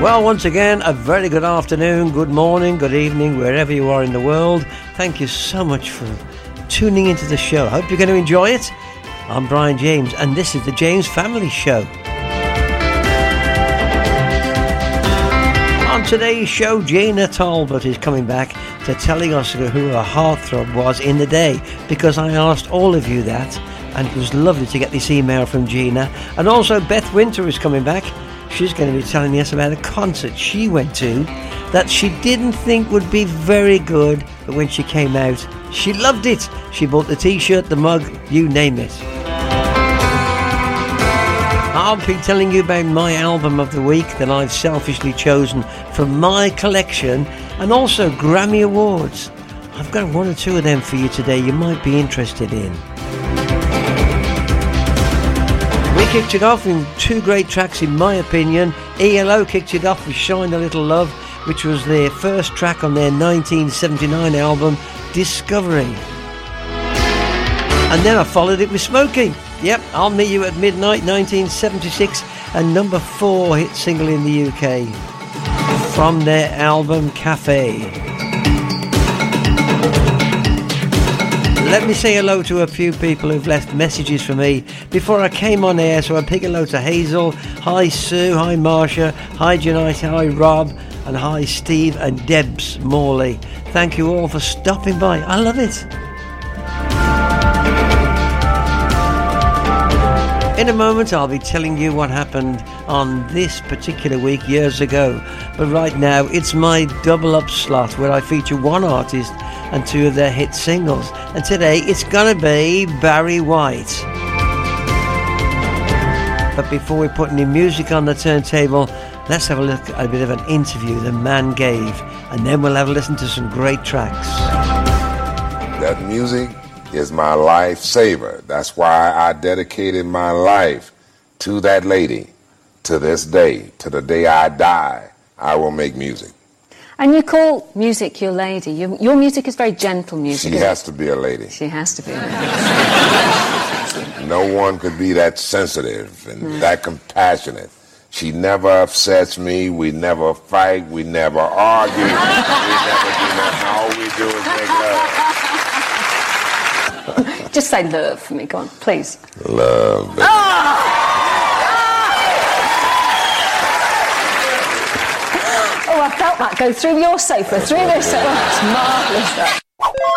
Well, once again, a very good afternoon, good morning, good evening, wherever you are in the world. Thank you so much for tuning into the show. Hope you're going to enjoy it. I'm Brian James, and this is the James Family Show. On today's show, Gina Talbot is coming back to telling us who her heartthrob was in the day, because I asked all of you that, and it was lovely to get this email from Gina. And also Beth Winter is coming back. She's going to be telling us about a concert she went to that she didn't think would be very good, but when she came out, she loved it. She bought the t-shirt, the mug, you name it. I'll be telling you about my album of the week that I've selfishly chosen from my collection, and also Grammy Awards. I've got one or two of them for you today you might be interested in. We kicked it off in two great tracks in my opinion. ELO kicked it off with Shine a Little Love, which was their first track on their 1979 album Discovery. And then I followed it with Smokey. Yep, I'll Meet You at Midnight, 1976, and number 4 hit single in the UK from their album Cafe. Let me say hello to a few people who've left messages for me before I came on air, so I pick hello to Hazel, hi Sue, hi Marsha, hi Janite, hi Rob, and hi Steve and Debs Morley. Thank you all for stopping by. I love it. In a moment I'll be telling you what happened on this particular week years ago, but right now it's my double up slot where I feature one artist and two of their hit singles, and today it's gonna be Barry White. But before we put any music on the turntable, let's have a look at a bit of an interview the man gave, and then we'll have a listen to some great tracks. That music is my lifesaver. That's why I dedicated my life to that lady. To this day, to the day I die, I will make music. And you call music your lady. Your music is very gentle music. She has to be a lady. She has to be a lady. No one could be that sensitive and that compassionate. She never upsets me. We never fight. We never argue. We never do nothing. All we do is make love. Just say love for me. Go on, please. Love. Baby. Oh, I felt that go through your sofa, through this. Oh, it's marvellous, that.